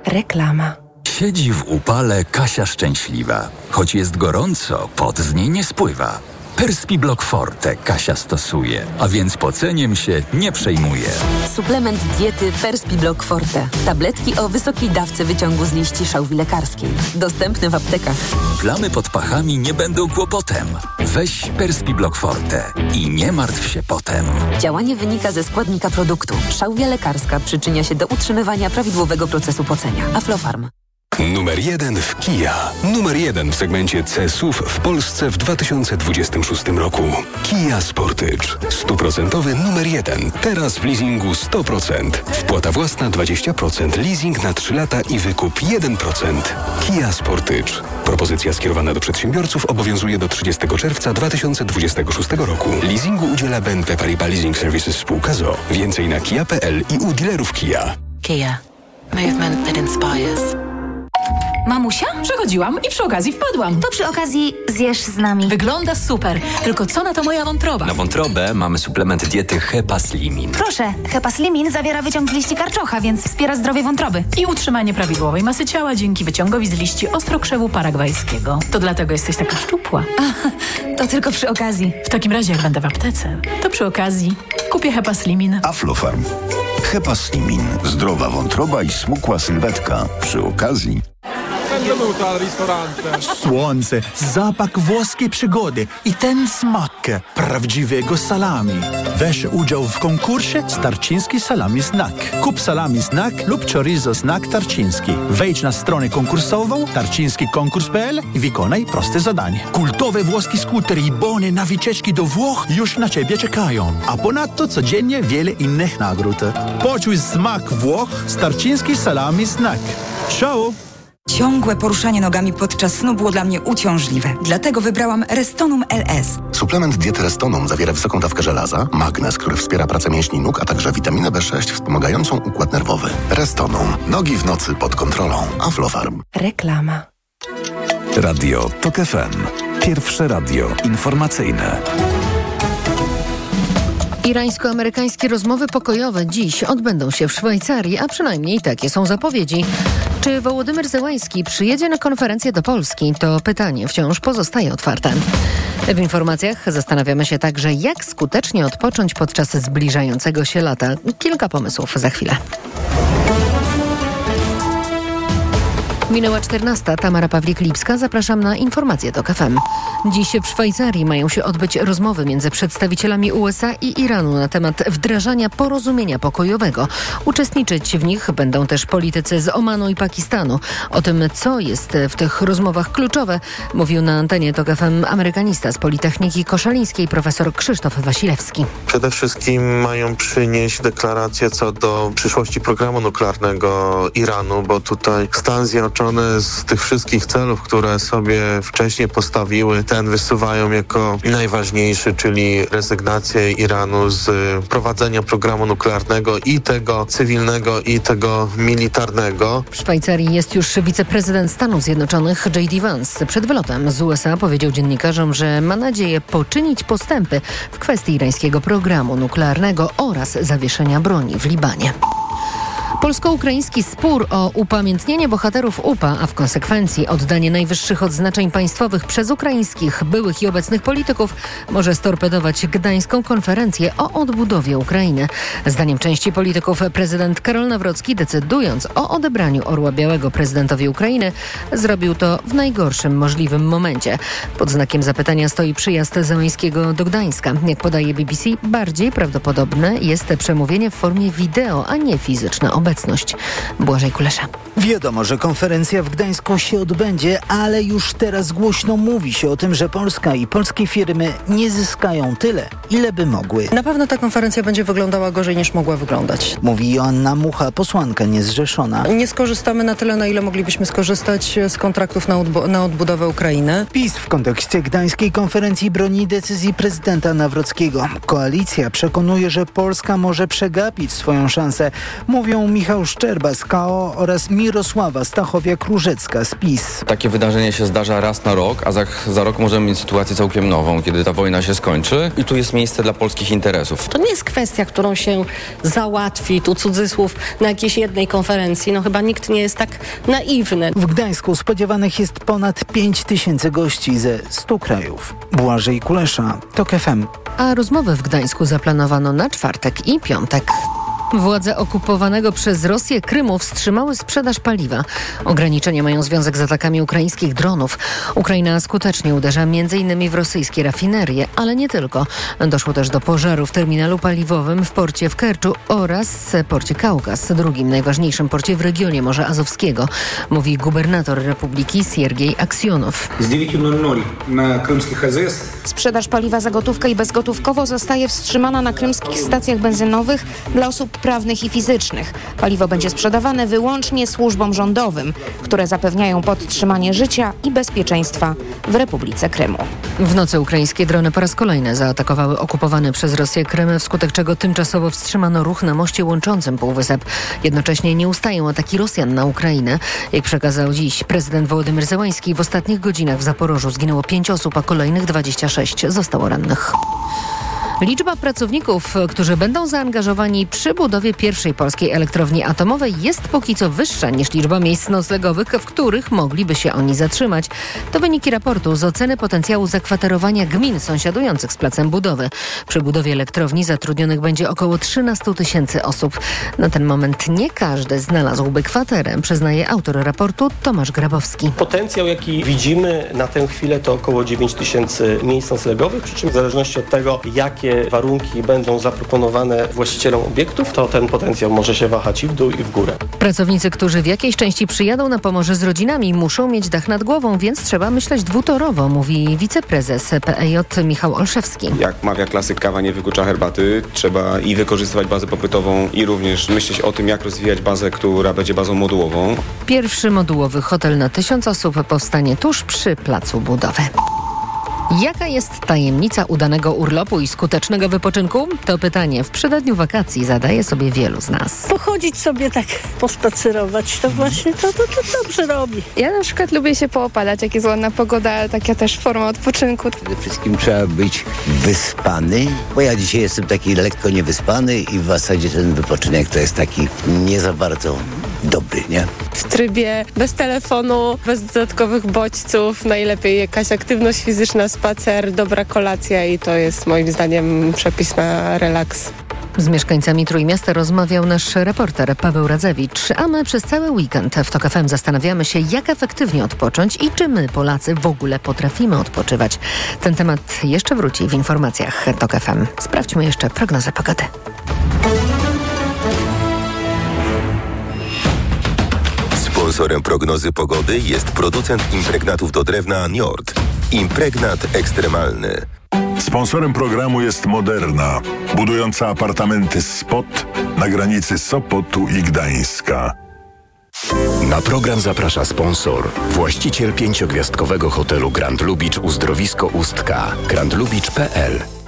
Reklama. Siedzi w upale Kasia szczęśliwa. Choć jest gorąco, pot z niej nie spływa. Perspiblock Forte Kasia stosuje, a więc poceniem się nie przejmuje. Suplement diety Perspiblock Forte. Tabletki o wysokiej dawce wyciągu z liści szałwi lekarskiej. Dostępne w aptekach. Plamy pod pachami nie będą kłopotem. Weź Perspiblock Forte i nie martw się potem. Działanie wynika ze składnika produktu. Szałwia lekarska przyczynia się do utrzymywania prawidłowego procesu pocenia. Aflofarm. Numer 1 w Kia. Numer 1 w segmencie C-SUV w Polsce w 2026 roku. Kia Sportage. 100% numer 1. Teraz w leasingu 100%. Wpłata własna 20%. Leasing na 3 lata i wykup 1%. Kia Sportage. Propozycja skierowana do przedsiębiorców obowiązuje do 30 czerwca 2026 roku. Leasingu udziela BNP Paribas Leasing Services spółka z o.o. Więcej na kia.pl i u dealerów Kia. Kia. Movement that inspires. Mamusia? Przechodziłam i przy okazji wpadłam. To przy okazji zjesz z nami. Wygląda super, tylko co na to moja wątroba? Na wątrobę mamy suplement diety Hepaslimin. Proszę, Hepaslimin zawiera wyciąg z liści karczocha, więc wspiera zdrowie wątroby. I utrzymanie prawidłowej masy ciała dzięki wyciągowi z liści ostrokrzewu paragwajskiego. To dlatego jesteś taka szczupła. To tylko przy okazji. W takim razie jak będę w aptece, to przy okazji kupię Hepaslimin. Aflofarm. Hepaslimin. Zdrowa wątroba i smukła sylwetka. Przy okazji. Słońce, zapach włoskiej przygody i ten smak prawdziwego salami. Weź udział w konkursie Tarczyński Salami Znak. Kup salami Znak lub chorizo Znak Tarczyński. Wejdź na stronę konkursową tarczyńskikonkurs.pl i wykonaj proste zadanie. Kultowe włoskie skutery i bony na wycieczki do Włoch już na Ciebie czekają. A ponadto codziennie wiele innych nagród. Poczuj smak Włoch z Tarczyński Salami Znak. Ciao! Ciągłe poruszanie nogami podczas snu było dla mnie uciążliwe. Dlatego wybrałam Restonum LS. Suplement diety Restonum zawiera wysoką dawkę żelaza, magnez, który wspiera pracę mięśni nóg, a także witaminę B6 wspomagającą układ nerwowy. Restonum. Nogi w nocy pod kontrolą. Aflofarm. Reklama. Radio TOK FM. Pierwsze radio informacyjne. Irańsko-amerykańskie rozmowy pokojowe dziś odbędą się w Szwajcarii, a przynajmniej takie są zapowiedzi. Czy Wołodymyr Zełański przyjedzie na konferencję do Polski? To pytanie wciąż pozostaje otwarte. W informacjach zastanawiamy się także, jak skutecznie odpocząć podczas zbliżającego się lata. Kilka pomysłów za chwilę. Minęła 14. Tamara Pawlik-Lipska. Zapraszam na informacje TOK FM. Dziś w Szwajcarii mają się odbyć rozmowy między przedstawicielami USA i Iranu na temat wdrażania porozumienia pokojowego. Uczestniczyć w nich będą też politycy z Omanu i Pakistanu. O tym, co jest w tych rozmowach kluczowe, mówił na antenie TOK FM amerykanista z Politechniki Koszalińskiej profesor Krzysztof Wasilewski. Przede wszystkim mają przynieść deklarację co do przyszłości programu nuklearnego Iranu, bo tutaj Stan Zjednoczony z tych wszystkich celów, które sobie wcześniej postawiły, ten wysuwają jako najważniejszy, czyli rezygnację Iranu z prowadzenia programu nuklearnego i tego cywilnego, i tego militarnego. W Szwajcarii jest już wiceprezydent Stanów Zjednoczonych J.D. Vance. Przed wylotem z USA powiedział dziennikarzom, że ma nadzieję poczynić postępy w kwestii irańskiego programu nuklearnego oraz zawieszenia broni w Libanie. Polsko-ukraiński spór o upamiętnienie bohaterów UPA, a w konsekwencji oddanie najwyższych odznaczeń państwowych przez ukraińskich byłych i obecnych polityków może storpedować gdańską konferencję o odbudowie Ukrainy. Zdaniem części polityków prezydent Karol Nawrocki, decydując o odebraniu Orła Białego prezydentowi Ukrainy, zrobił to w najgorszym możliwym momencie. Pod znakiem zapytania stoi przyjazd Zełańskiego do Gdańska. Jak podaje BBC, bardziej prawdopodobne jest przemówienie w formie wideo, a nie fizyczna obecność. Błażej Kulesza. Wiadomo, że konferencja w Gdańsku się odbędzie, ale już teraz głośno mówi się o tym, że Polska i polskie firmy nie zyskają tyle, ile by mogły. Na pewno ta konferencja będzie wyglądała gorzej niż mogła wyglądać. Mówi Joanna Mucha, posłanka niezrzeszona. Nie skorzystamy na tyle, na ile moglibyśmy skorzystać z kontraktów na odbudowę Ukrainy. PiS w kontekście gdańskiej konferencji broni decyzji prezydenta Nawrockiego. Koalicja przekonuje, że Polska może przegapić swoją szansę. Mówią Michał Szczerba z KO oraz Mirosława Stachowiak-Różecka z PiS. Takie wydarzenie się zdarza raz na rok, a za rok możemy mieć sytuację całkiem nową, kiedy ta wojna się skończy i tu jest miejsce dla polskich interesów. To nie jest kwestia, którą się załatwi, tu cudzysłów, na jakiejś jednej konferencji. No chyba nikt nie jest tak naiwny. W Gdańsku spodziewanych jest ponad 5000 gości ze 100 krajów. Błażej Kulesza, TOK FM. A rozmowy w Gdańsku zaplanowano na czwartek i piątek. Władze okupowanego przez Rosję Krymu wstrzymały sprzedaż paliwa. Ograniczenia mają związek z atakami ukraińskich dronów. Ukraina skutecznie uderza m.in. w rosyjskie rafinerie, ale nie tylko. Doszło też do pożaru w terminalu paliwowym w porcie w Kerczu oraz porcie Kaukaz, drugim najważniejszym porcie w regionie Morza Azowskiego, mówi gubernator Republiki Siergiej Aksjonow. Z 9:00 na krymskich AZS sprzedaż paliwa za gotówkę i bezgotówkowo zostaje wstrzymana na krymskich stacjach benzynowych dla osób prawnych i fizycznych. Paliwo będzie sprzedawane wyłącznie służbom rządowym, które zapewniają podtrzymanie życia i bezpieczeństwa w Republice Krymu. W nocy ukraińskie drony po raz kolejny zaatakowały okupowany przez Rosję Krym, wskutek czego tymczasowo wstrzymano ruch na moście łączącym Półwysep. Jednocześnie nie ustają ataki Rosjan na Ukrainę. Jak przekazał dziś prezydent Wołodymyr Zełański, w ostatnich godzinach w Zaporożu zginęło 5 osób, a kolejnych 26 zostało rannych. Liczba pracowników, którzy będą zaangażowani przy budowie pierwszej polskiej elektrowni atomowej jest póki co wyższa niż liczba miejsc noclegowych, w których mogliby się oni zatrzymać. To wyniki raportu z oceny potencjału zakwaterowania gmin sąsiadujących z placem budowy. Przy budowie elektrowni zatrudnionych będzie około 13 000 osób. Na ten moment nie każdy znalazłby kwaterę, przyznaje autor raportu Tomasz Grabowski. Potencjał, jaki widzimy na tę chwilę, to około 9 000 miejsc noclegowych, przy czym w zależności od tego, jakie warunki będą zaproponowane właścicielom obiektów, to ten potencjał może się wahać i w dół, i w górę. Pracownicy, którzy w jakiejś części przyjadą na Pomorze z rodzinami, muszą mieć dach nad głową, więc trzeba myśleć dwutorowo, mówi wiceprezes PEJ Michał Olszewski. Jak mawia klasyk, kawa nie wyklucza herbaty. Trzeba i wykorzystywać bazę popytową i również myśleć o tym, jak rozwijać bazę, która będzie bazą modułową. Pierwszy modułowy hotel na 1000 osób powstanie tuż przy placu budowy. Jaka jest tajemnica udanego urlopu i skutecznego wypoczynku? To pytanie w przededniu wakacji zadaje sobie wielu z nas. Pochodzić sobie tak, pospacerować, to właśnie to dobrze robi. Ja na przykład lubię się poopalać, jak jest ładna pogoda, ale taka też forma odpoczynku. Przede wszystkim trzeba być wyspany, bo ja dzisiaj jestem taki lekko niewyspany i w zasadzie ten wypoczynek to jest taki nie za bardzo dobry, nie? W trybie bez telefonu, bez dodatkowych bodźców, najlepiej jakaś aktywność fizyczna, spacer, dobra kolacja i to jest moim zdaniem przepis na relaks. Z mieszkańcami Trójmiasta rozmawiał nasz reporter Paweł Radzewicz, a my przez cały weekend w TOK FM zastanawiamy się, jak efektywnie odpocząć i czy my, Polacy, w ogóle potrafimy odpoczywać. Ten temat jeszcze wróci w informacjach TOK FM. Sprawdźmy jeszcze prognozę pogody. Sponsorem prognozy pogody jest producent impregnatów do drewna Njord. Impregnat ekstremalny. Sponsorem programu jest Moderna, budująca apartamenty Spot na granicy Sopotu i Gdańska. Na program zaprasza sponsor, właściciel 5-gwiazdkowego hotelu Grand Lubicz Uzdrowisko Ustka, grandlubicz.pl.